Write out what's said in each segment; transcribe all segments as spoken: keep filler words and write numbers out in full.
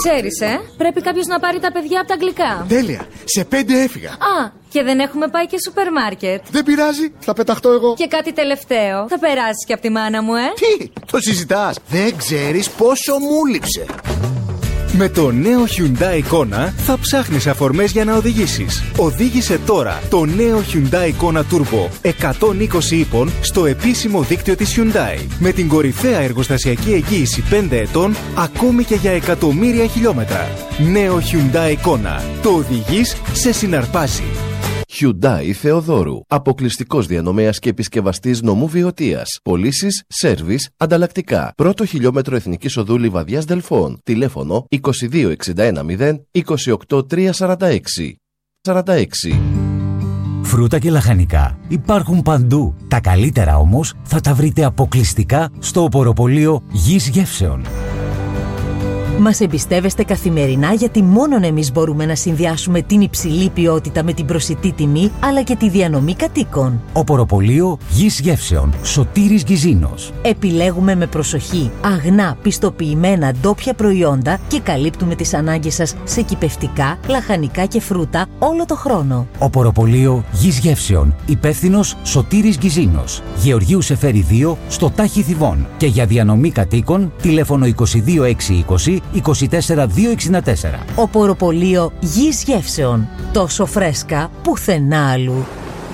Ξέρεις, ε, πρέπει κάποιος να πάρει τα παιδιά από τα αγγλικά. Τέλεια, σε πέντε έφυγα. Α, και δεν έχουμε πάει και σούπερ μάρκετ. Δεν πειράζει, θα πεταχτώ εγώ. Και κάτι τελευταίο, θα περάσεις και από τη μάνα μου, ε. Τι, το συζητάς? Δεν ξέρεις πόσο μου λείψε. Με το νέο Hyundai Kona θα ψάχνεις αφορμές για να οδηγήσεις. Οδήγησε τώρα το νέο Hyundai Kona Turbo εκατόν είκοσι ύπων στο επίσημο δίκτυο της Hyundai. Με την κορυφαία εργοστασιακή εγγύηση πέντε ετών, ακόμη και για εκατομμύρια χιλιόμετρα. Νέο Hyundai Kona. Το οδηγείς, σε συναρπάζει. Hyundai Θεοδόρου. Αποκλειστικός διανομέας και επισκευαστής νομού Βιωτίας. Πωλήσεις, σέρβις, ανταλλακτικά. Πρώτο χιλιόμετρο Εθνικής Οδού Λιβαδιάς Δελφών. Τηλέφωνο είκοσι δύο εξήντα ένα μηδέν είκοσι οκτώ τριακόσια σαράντα έξι. σαράντα έξι. Φρούτα και λαχανικά υπάρχουν παντού. Τα καλύτερα όμως θα τα βρείτε αποκλειστικά στο οποροπωλείο Γης Γεύσεων. Μας εμπιστεύεστε καθημερινά γιατί μόνον εμείς μπορούμε να συνδυάσουμε την υψηλή ποιότητα με την προσιτή τιμή αλλά και τη διανομή κατοίκων. Οποροπωλείο Γης Γεύσεων, Σωτήρης Γκυζίνος. Επιλέγουμε με προσοχή αγνά, πιστοποιημένα ντόπια προϊόντα και καλύπτουμε τις ανάγκες σας σε κυπευτικά, λαχανικά και φρούτα όλο το χρόνο. Οποροπωλείο Γης Γεύσεων, υπεύθυνος Σωτήρης Γκυζίνος. Γεωργίου Σεφέρη δύο στο Τάχι Θηβών. Και για διανομή κατοίκων, τηλέφωνο είκοσι δύο έξι είκοσι είκοσι τέσσερα δύο εξήντα τέσσερα. Οποροπωλείο Γης Γεύσεων. Τόσο φρέσκα πουθενά αλλού.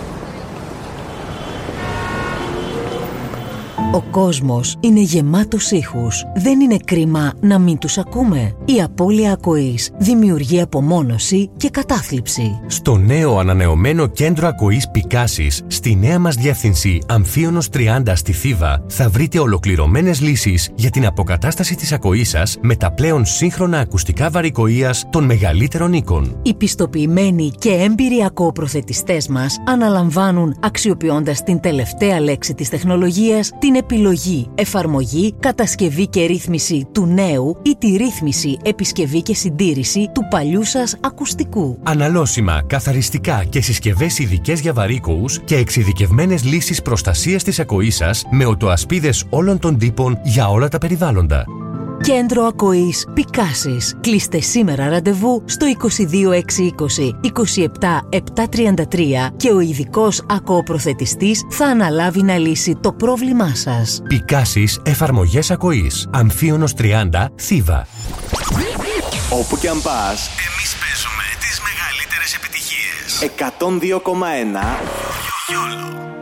Ο κόσμος είναι γεμάτος ήχους. Δεν είναι κρίμα να μην τους ακούμε. Η απώλεια ακοής δημιουργεί απομόνωση και κατάθλιψη. Στο νέο ανανεωμένο κέντρο ακοής Πικάσης, στη νέα μας διεύθυνση Αμφίωνος τριάντα στη Θήβα, θα βρείτε ολοκληρωμένες λύσεις για την αποκατάσταση της ακοής σας με τα πλέον σύγχρονα ακουστικά βαρικοΐας των μεγαλύτερων οίκων. Οι πιστοποιημένοι και έμπειροι ακοοπροθετιστές μας αναλαμβάνουν, αξιοποιώντας την τελευταία λέξη της τεχνολογίας, την επιλογή, εφαρμογή, κατασκευή και ρύθμιση του νέου ή τη ρύθμιση, επισκευή και συντήρηση του παλιού σας ακουστικού. Αναλώσιμα, καθαριστικά και συσκευές ειδικές για βαρύκοους και εξειδικευμένες λύσεις προστασίας της ακοής σας με οτοασπίδες όλων των τύπων για όλα τα περιβάλλοντα. Κέντρο Ακοής Πικάσης. Κλείστε σήμερα ραντεβού στο είκοσι δύο έξι είκοσι είκοσι επτά επτακόσια τριάντα τρία και ο ειδικός ακοοπροθετιστής θα αναλάβει να λύσει το πρόβλημά σας. Πικάσης Εφαρμογές Ακοής. Αμφίωνος τριάντα, Θήβα. Όπου κι αν πας, εμείς παίζουμε τις μεγαλύτερες επιτυχίες. εκατόν δύο κόμμα ένα. Γιόλο.